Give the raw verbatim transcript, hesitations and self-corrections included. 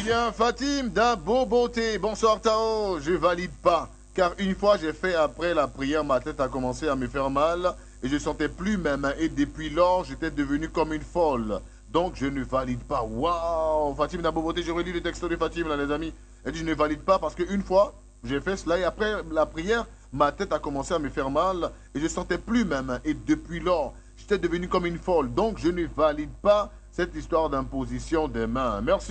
bien, Fatim d'Aboboté. Bonsoir Tao, je valide pas. Car une fois j'ai fait après la prière, ma tête a commencé à me faire mal et je sentais plus mes mains. Et depuis lors, j'étais devenu comme une folle. Donc je ne valide pas. Waouh, Fatim d'Aboboté, je relis le texte de Fatim là les amis. Elle dit je ne valide pas parce qu'une fois j'ai fait cela et après la prière, ma tête a commencé à me faire mal et je sentais plus mes mains. Et depuis lors, j'étais devenu comme une folle. Donc je ne valide pas cette histoire d'imposition des mains. Merci.